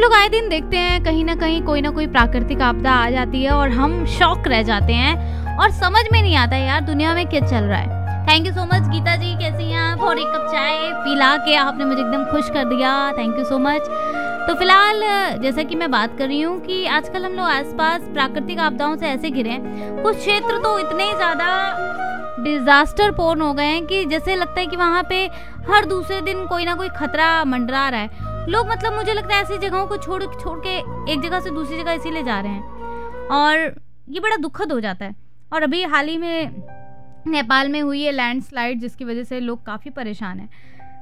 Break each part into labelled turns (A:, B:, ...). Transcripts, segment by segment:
A: लोग आए दिन देखते हैं कहीं ना कहीं कोई ना कोई प्राकृतिक आपदा आ जाती है और हम शॉक रह जाते हैं और समझ में नहीं आता यार दुनिया में क्या चल रहा है। Thank you so much Gita जी, कैसी हैं आप? और एक कप चाय पिला के आपने मुझे एकदम खुश कर दिया, थैंक यू सो मच। तो फिलहाल जैसा कि मैं बात कर रही हूँ कि आजकल हम लोग आसपास प्राकृतिक आपदाओं से ऐसे घिरे हैं, कुछ क्षेत्र तो इतने ज़्यादा डिजास्टर पोर्न हो गए हैं कि जैसे लगता है कि वहाँ पे हर दूसरे दिन कोई ना कोई खतरा मंडरा रहा है। लोग मतलब मुझे लगता है ऐसी जगहों को छोड़ के एक जगह से दूसरी जगह इसीलिए जा रहे हैं और ये बड़ा दुखद हो जाता है। और अभी हाल ही में नेपाल में हुई है लैंडस्लाइड जिसकी वजह से लोग काफ़ी परेशान हैं,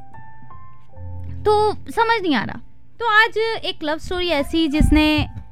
A: तो समझ नहीं आ रहा। तो आज एक लव स्टोरी ऐसी जिसने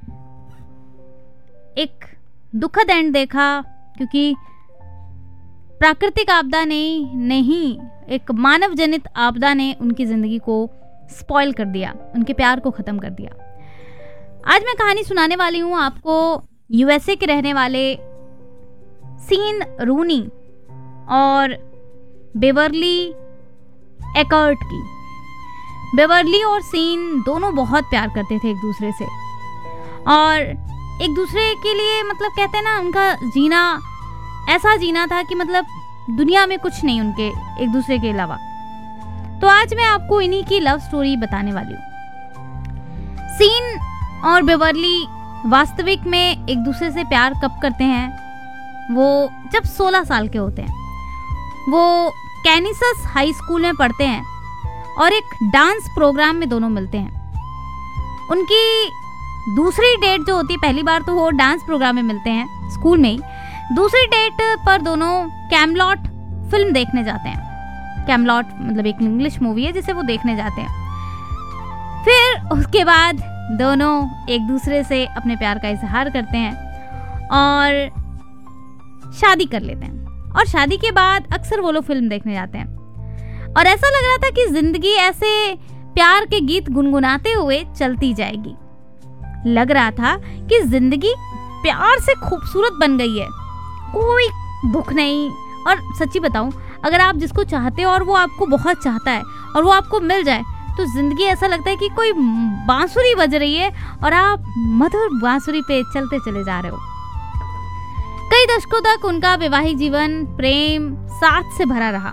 A: एक दुखद एंड देखा, क्योंकि प्राकृतिक आपदा ने नहीं एक मानव जनित आपदा ने उनकी ज़िंदगी को स्पॉइल कर दिया, उनके प्यार को ख़त्म कर दिया। आज मैं कहानी सुनाने वाली हूँ आपको यूएसए के रहने वाले सीन रूनी और बेवर्ली एकर्ट की। बेवर्ली और सीन दोनों बहुत प्यार करते थे एक दूसरे से और एक दूसरे के लिए मतलब कहते हैं ना, उनका जीना ऐसा जीना था कि मतलब दुनिया में कुछ नहीं उनके एक दूसरे के अलावा। तो आज मैं आपको इन्हीं की लव स्टोरी बताने वाली हूँ। सीन और बेवर्ली वास्तविक में एक दूसरे से प्यार कब करते हैं? वो जब 16 साल के होते हैं। वो कैनिसस हाई स्कूल में पढ़ते हैं और एक डांस प्रोग्राम में दोनों मिलते हैं। उनकी दूसरी डेट जो होती है, पहली बार तो वो डांस प्रोग्राम में मिलते हैं स्कूल में ही, दूसरी डेट पर दोनों कैमलॉट फिल्म देखने जाते हैं। कैमलॉट मतलब एक इंग्लिश मूवी है जिसे वो देखने जाते हैं। फिर उसके बाद दोनों एक दूसरे से अपने प्यार का इजहार करते हैं और शादी कर लेते हैं। और शादी के बाद अक्सर वो लोग फिल्म देखने जाते हैं और ऐसा लग रहा था कि जिंदगी ऐसे प्यार के गीत गुनगुनाते हुए चलती जाएगी। लग रहा था कि जिंदगी प्यार से खूबसूरत बन गई है, कोई दुख नहीं। और सच्ची बताऊं, अगर आप जिसको चाहते हो और वो आपको बहुत चाहता है और वो आपको मिल जाए तो जिंदगी ऐसा लगता है कि कोई बांसुरी बज रही है और आप मधुर बांसुरी पे चलते चले जा रहे हो। कई दशकों तक उनका वैवाहिक जीवन प्रेम साथ से भरा रहा।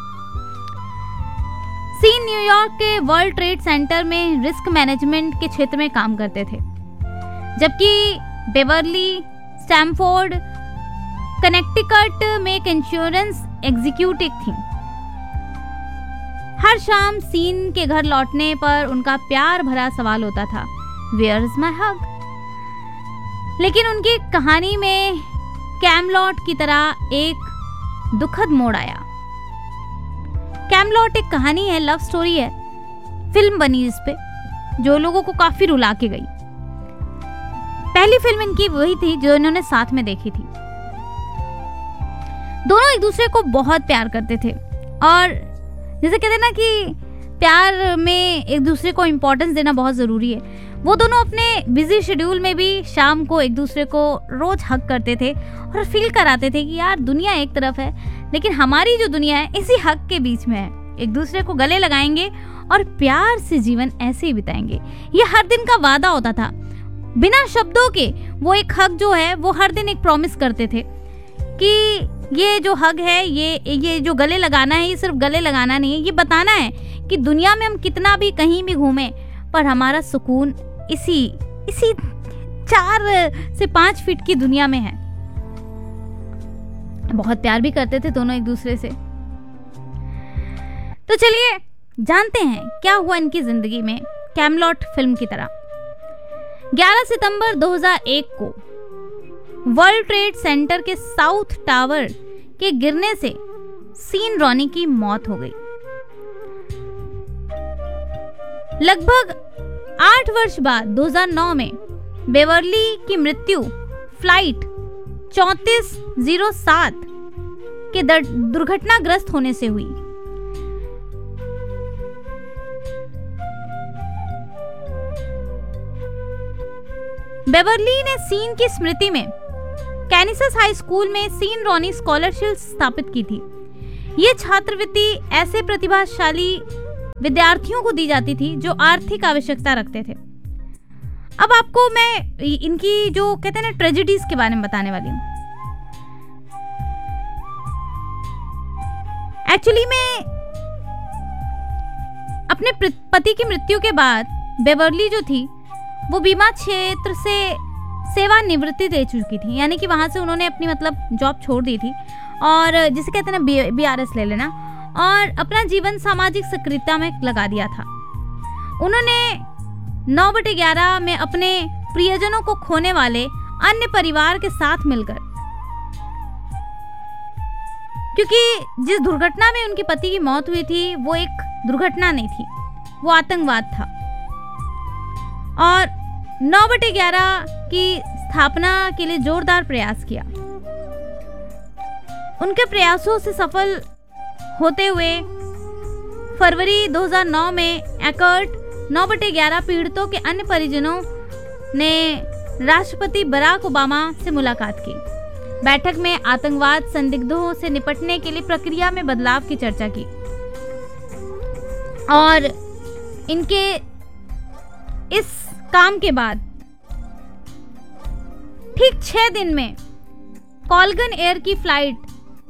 A: सीन न्यूयॉर्क के वर्ल्ड ट्रेड सेंटर में रिस्क मैनेजमेंट के क्षेत्र में काम करते थे, जबकि बेवर्ली स्टैमफोर्ड कनेक्टिकट में एक इंश्योरेंस एग्जीक्यूटिव थी। हर शाम सीन के घर लौटने पर उनका प्यार भरा सवाल होता था, वेयर इज माई हग? लेकिन उनकी कहानी में कैमलॉट की तरह एक दुखद मोड़ आया। कैमलॉट एक कहानी है, लव स्टोरी है, फिल्म बनी इस पे जो लोगों को काफी रुला के गई। पहली फिल्म इनकी वही थी जो इन्होंने साथ में देखी थी। दोनों एक दूसरे को बहुत प्यार करते थे और जैसे कहते हैं ना कि प्यार में एक दूसरे को इम्पोर्टेंस देना बहुत ज़रूरी है। वो दोनों अपने बिजी शेड्यूल में भी शाम को एक दूसरे को रोज हग करते थे और फील कराते थे कि यार दुनिया एक तरफ है लेकिन हमारी जो दुनिया है इसी हग के बीच में है। एक दूसरे को गले लगाएंगे और प्यार से जीवन ऐसे ही बिताएंगे। ये हर दिन का वादा होता था, बिना शब्दों के। वो एक हग जो है वो हर दिन एक प्रॉमिस करते थे कि ये जो हग है, ये जो गले लगाना है, ये सिर्फ गले लगाना नहीं है, ये बताना है कि दुनिया में हम कितना भी कहीं भी घूमें पर हमारा सुकून इसी 4 से 5 फीट की दुनिया में है। बहुत प्यार भी करते थे दोनों एक दूसरे से। तो चलिए जानते हैं क्या हुआ इनकी जिंदगी में कैमलॉट फिल्म की तरह। 11 सितंबर 2001 को वर्ल्ड ट्रेड सेंटर के साउथ टावर के गिरने से सीन रॉनी की मौत हो गई। लगभग 8 वर्ष बाद 2009 में बेवर्ली की मृत्यु फ्लाइट 3407 के दुर्घटनाग्रस्त होने से हुई। बेवर्ली ने सीन की स्मृति में कैनिसस हाई स्कूल में सीन रॉनी स्कॉलरशिप स्थापित की थी। ये छात्रवृत्ति ऐसे प्रतिभाशाली विद्यार्थियों को दी जाती थी जो आर्थिक आवश्यकता रखते थे। अब आपको मैं इनकी जो कहते हैं ना ट्रेजेडीज के बारे में बताने वाली हूँ। एक्चुअली में अपने पति की मृत्यु के बाद बेवर्ली जो थी वो बीमा क्षेत्र से सेवानिवृत्ति दे चुकी थी, यानी कि वहां से उन्होंने अपनी मतलब जॉब छोड़ दी थी, और जिसे कहते हैं ना BRS ले लेना, और अपना जीवन सामाजिक सक्रियता में लगा दिया था। उन्होंने 9/11 में अपने प्रियजनों को खोने वाले अन्य परिवार के साथ मिलकर, क्योंकि जिस दुर्घटना में उनके पति की मौत हुई थी वो एक दुर्घटना नहीं थी, वो आतंकवाद था, और 9/11 की स्थापना के लिए जोरदार प्रयास किया। उनके प्रयासों से सफल होते हुए फरवरी 2009 में एकर्ट 9/11 पीड़ितों के अन्य परिजनों ने राष्ट्रपति बराक ओबामा से मुलाकात की। बैठक में आतंकवाद संदिग्धों से निपटने के लिए प्रक्रिया में बदलाव की चर्चा की, और इनके इस काम के बाद ठीक 6 दिन में कॉलगन एयर की फ्लाइट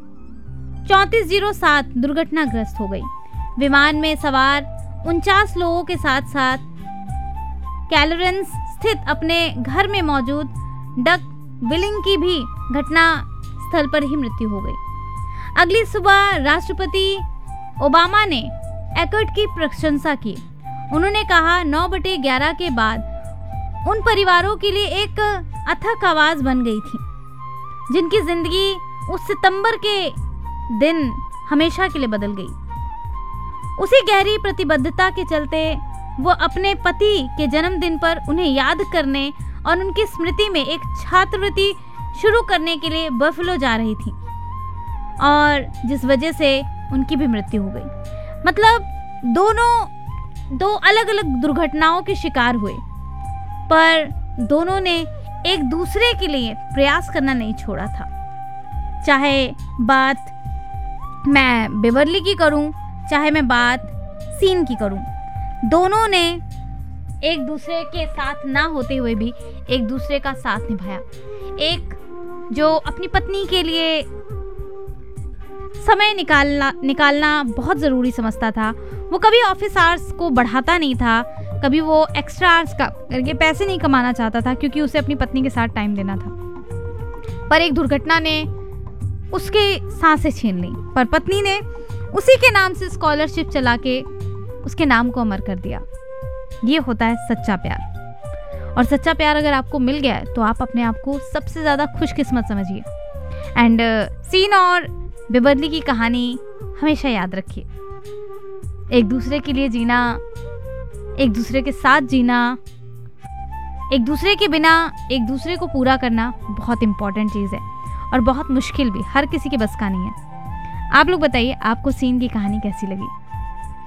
A: 3407 दुर्घटनाग्रस्त हो गई। विमान में सवार 49 लोगों के साथ साथ कैलोरेंस स्थित अपने घर में मौजूद डक विलिंग की भी घटना स्थल पर ही मृत्यु हो गई। अगली सुबह राष्ट्रपति ओबामा ने एकर्ट की प्रशंसा की। उन्होंने कहा 9/11 के बाद उन परिवारों के लिए एक अथक आवाज बन गई थी जिनकी जिंदगी उस सितंबर के दिन हमेशा के लिए बदल गई। उसी गहरी प्रतिबद्धता के चलते वो अपने पति के जन्मदिन पर उन्हें याद करने और उनकी स्मृति में एक छात्रवृत्ति शुरू करने के लिए बफेलो जा रही थी, और जिस वजह से उनकी भी मृत्यु हो गई। मतलब दो अलग अलग दुर्घटनाओं के शिकार हुए, पर दोनों ने एक दूसरे के लिए प्रयास करना नहीं छोड़ा था। चाहे बात मैं बेवर्ली की करूं, चाहे मैं बात सीन की करूं, दोनों ने एक दूसरे के साथ ना होते हुए भी एक दूसरे का साथ निभाया। एक जो अपनी पत्नी के लिए समय निकालना बहुत ज़रूरी समझता था, वो कभी ऑफिस आवर्स को बढ़ाता नहीं था, कभी वो एक्स्ट्रा आवर्स का करके पैसे नहीं कमाना चाहता था, क्योंकि उसे अपनी पत्नी के साथ टाइम देना था। पर एक दुर्घटना ने उसके सांसें छीन ली, पर पत्नी ने उसी के नाम से स्कॉलरशिप चला के उसके नाम को अमर कर दिया। ये होता है सच्चा प्यार, और सच्चा प्यार अगर आपको मिल गया है तो आप अपने आप को सबसे ज़्यादा खुशकिस्मत समझिए। एंड सीन और बेवर्ली की कहानी हमेशा याद रखिए। एक दूसरे के लिए जीना, एक दूसरे के साथ जीना, एक दूसरे के बिना एक दूसरे को पूरा करना बहुत इम्पॉर्टेंट चीज़ है, और बहुत मुश्किल भी, हर किसी के बस का नहीं है। आप लोग बताइए आपको सीन की कहानी कैसी लगी।